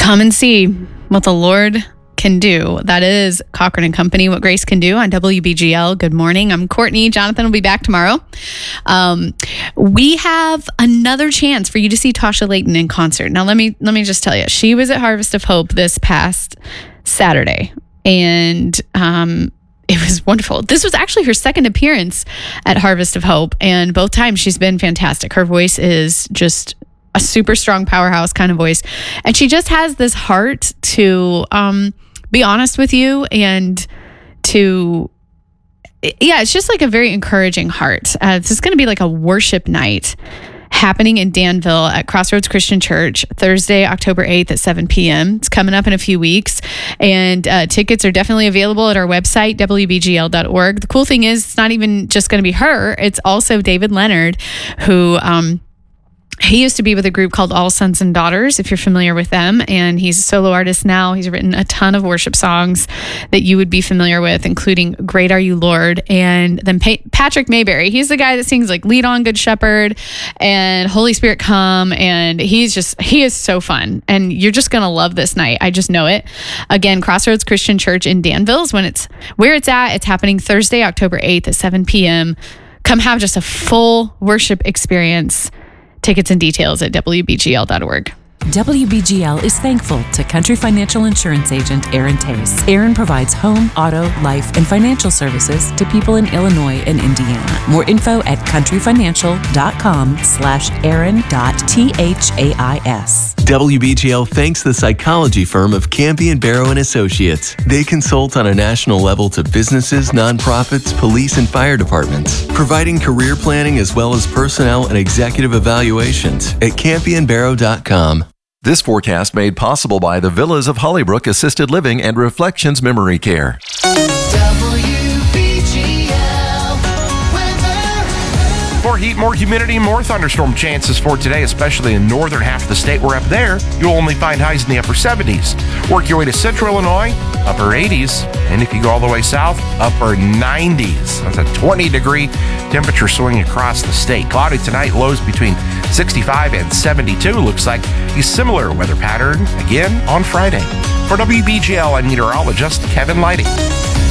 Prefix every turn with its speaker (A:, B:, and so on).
A: Come and see what the Lord can do. That is Cochran and Company, What Grace Can Do on WBGL. Good morning. I'm Courtney. Jonathan will be back tomorrow. We have another chance for you to see Tasha Layton in concert. Now, let me just tell you, she was at Harvest of Hope this past Saturday, and it was wonderful. This was actually her second appearance at Harvest of Hope, and both times she's been fantastic. Her voice is just a super strong powerhouse kind of voice, and she just has this heart to be honest with you, and it's just like a very encouraging heart. This is going to be like a worship night happening in Danville at Crossroads Christian Church, Thursday, October 8th at 7 p.m. It's coming up in a few weeks, and tickets are definitely available at our website, wbgl.org. The cool thing is, it's not even just going to be her. It's also David Leonard, who he used to be with a group called All Sons and Daughters, if you're familiar with them, and he's a solo artist now. He's written a ton of worship songs that you would be familiar with, including Great Are You, Lord. And then Patrick Mayberry, he's the guy that sings like Lead On, Good Shepherd and Holy Spirit Come, and he is so fun, and you're just going to love this night. I just know it. Again, Crossroads Christian Church in Danville is where it's at. It's happening Thursday, October 8th at 7 p.m. Come have just a full worship experience. Tickets and details at wbgl.org.
B: WBGL is thankful to Country Financial Insurance Agent Aaron Tace. Aaron provides home, auto, life, and financial services to people in Illinois and Indiana. More info at countryfinancial.com/aaron.thais.
C: WBGL thanks the psychology firm of Campion Barrow and Associates. They consult on a national level to businesses, nonprofits, police, and fire departments, providing career planning as well as personnel and executive evaluations at campionbarrow.com.
D: This forecast made possible by the Villas of Hollybrook Assisted Living and Reflections Memory Care.
E: More heat, more humidity, more thunderstorm chances for today, especially in northern half of the state. Where up there, you'll only find highs in the upper 70s. Work your way to central Illinois, upper 80s. And if you go all the way south, upper 90s. That's a 20-degree temperature swing across the state. Cloudy tonight, lows between 65 and 72. Looks like a similar weather pattern again on Friday. For WBGL, I'm meteorologist Kevin Lighting.